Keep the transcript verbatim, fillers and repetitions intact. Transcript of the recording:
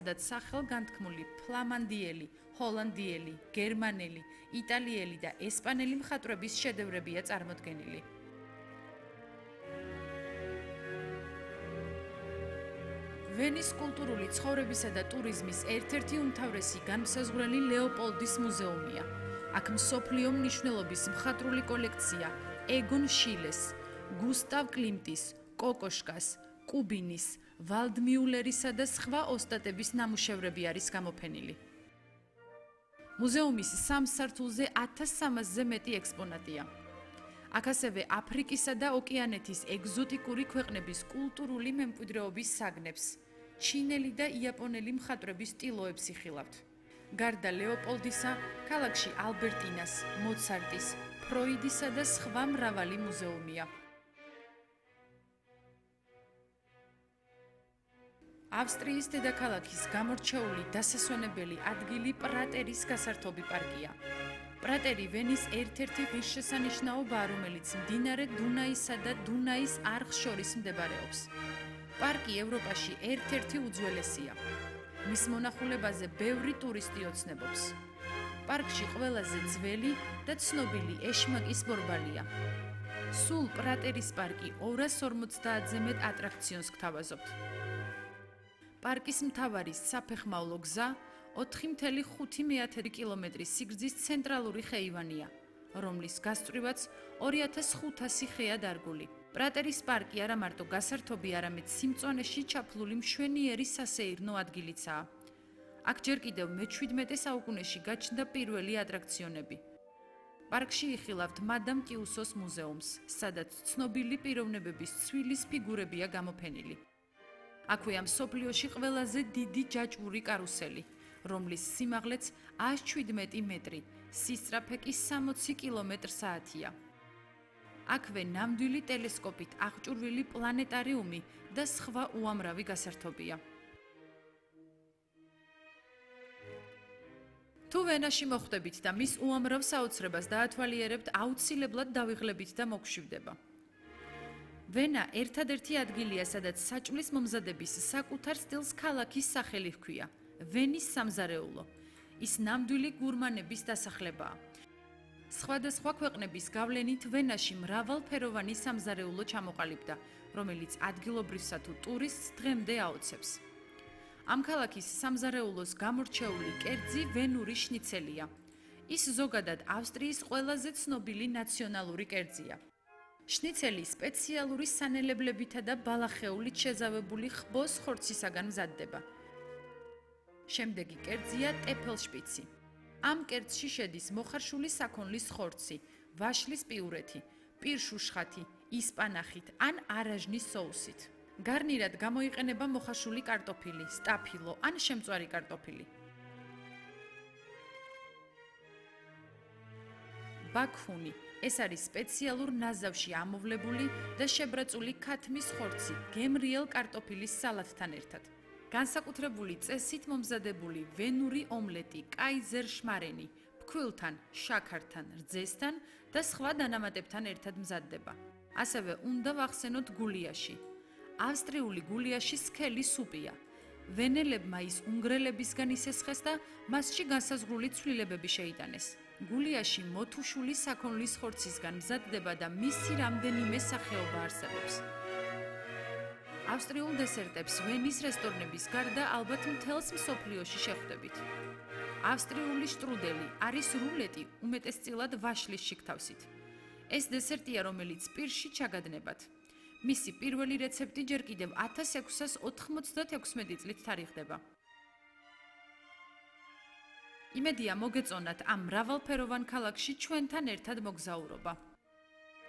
სადაც სახელგანთქმული ფლამანდიელი, ჰოლანდიელი, გერმანელი, იტალიელი და ესპანელი მხატვრების შედევრებია წარმოდგენილი. ვენის კულტურული ცხოვრებისა და ტურიზმის ერთ-ერთი უმთავრესი განმსაზღვრელი ლეოპოლდის მუზეუმია. აქ მსოფლიო მნიშვნელობის მხატვრული კოლექცია ეგონ შილეს, გუსტავ კლიმტის, კოკოშკას, კუბინის, ვალდმიულერისა და სხვა ოსტატების ნამუშევრები არის გამოფენილი. მუზეუმის სამ სართულზე ათას სამასზე მეტი ექსპონატია. აქ ასევე აფრიკისა და ოკეანეთის ეგზოტიკური ქვეყნების კულტურული მემკვიდრეობის საგნებს, ჩინელი და იაპონელი მხატვრების სტილოებს იხილავთ. გარდა ლეოპოლდისა, ქალაქში ალბერტინას, მოცარტის, ფროიდისა და სხვა მრავალი მუზეუმია. ავსტრიის დედაქალაქის გამორჩეული დასასვენებელი ადგილი პრატერის გასართობი პარკია. პრატერი ვენის ერთ-ერთი ღირსშესანიშნაობაა, რომელიც მდინარე დუნაისა და დუნაის არხს შორის მდებარეობს. პარკი ევროპაში ერთ-ერთი უძველესია. მის მონახულებაზე ბევრი ტურისტი ოცნებობს. პარკში ყველაზე ძველი და ცნობილი ეშმაკის ბორბალია. სულ პრატერის პარკი ორას ორმოცდაათზე მეტ ატრაქციონს გთავაზობთ. პარკის მთავარი საფეხმავლო გზა ოთხი მცდე ხუთი კილომეტრის სიგრძის ცენტრალური ხეივანია, რომლის გასწვრივაც ორი ათას ხუთასი ხეა დარგული. პრატერის პარკი არა მარტო გასართობი, არამედ სიმწვანეში ჩაფლული მშვენიერი სასეირნო ადგილიცაა. აქ ჯერ კიდევ მეჩვიდმეტე საუკუნეში გაჩნდა პირველი ატრაქციონები. პარკში იხილავთ მადამ ტიუსოს მუზეუმს, სადაც ცნობილი პიროვნებების ცვილის ფიგურებია გამოფენილი. აქვეა მსოფლიოში ყველაზე დიდი ჯაჭვური კარუსელი, რომლის სიმაღლეც ას შვიდმეტი მეტრი, სისწრაფე კი სამოცი კილომეტრი საათია. აქვე ნამდვილი ტელესკოპით აღჭურვილი პლანეტარიუმი და სხვა უამრავი გასართობია. თუ ვენაში მოხვდებით და მის უამრავ საოცრებას დაათვალიერებთ, აუცილებლად დავიღლებით და მოგშვიდება. ვენა ერთადერთი ადგილია, სადაც საჭმლის მომზადების საკუთარ სტილს ქალაქის სახელი ჰქვია. ვენის სამზარეულო. ის ნამდვილი გურმანების დასახლებაა. სხვადასხვა ქვეყნების გავლენით ვენაში მრავალფეროვანი სამზარეულო ჩამოყალიბდა, რომელიც ადგილობრივსა თუ ტურისტს დღემდე აოცებს. ამ ქალაქის სამზარეულოს გამორჩეული კერძი ვენური შნიცელია. ის ზოგადად ავსტრიის ყველაზე ცნობილი ნაციონალური კერძია. შნიცელი სპეციალური სანელებლებითა და ბალახეულით შეზავებული ხბოს ხორცისაგან მზადდება. შემდეგი კერძია ტეფელშპიცი. ამ კერძში შედის მოხარშული საქონლის ხორცი, ვაშლის პიურეთი, პირშუშხათი, ისპანახით ან არაჟნის соусით. გარნირად გამოიყენება მოხარშული კარტოფილი, სტაფილო ან შემწვარი კარტოფილი. ბაქჰუნი. ეს არის სპეციალურ ნაზავში ამოვლებული და შებრაწული ქათმის ხორცი გემრიელ კარტოფილის სალათთან ერთად. განსაკუთრებული წესით მომზადებული ვენური ომლეტი კაიზერ შმარენი, ფქვილთან, შაქართან, რძესთან და სხვა დანამატებთან ერთად მზადდება. ასევე უნდა ვახსენოთ გულიაში. ავსტრიული გულიაში სქელი სუპია. ვენელებმა ის უნგრელებისგან ისესხეს და მასში განსაზღვრული ცვლილებები შეიტანეს. გულიაში მოთუშული საქონლის ხორცისგან მზადდება და მისი რამდენიმე სახეობა არსებობს. ავსტრიულ დესერტებს ვენის რესტორნების გარდა ალბათ მთელს მსოფლიოში შეხვდებით. ავსტრიული შტრუდელი არის რულეტი უმეტესწილად ვაშლის შიგთავსით. ეს დესერტია, რომელიც პირში ჩაგადნებათ. მისი პირველი რეცეპტი ჯერ კიდევ ათას ექვსას ოთხმოცდათექვსმეტი წლით თარიღდება. იმედია მოგეწონათ ამ მრავალფეროვან ქალაქში ჩვენთან ერთად მოგზაურობა.